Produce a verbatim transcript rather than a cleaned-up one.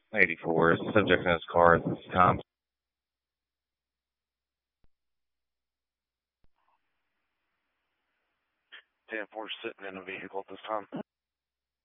eighty-four, subject in his car at this time. ten four sitting in a vehicle at this time.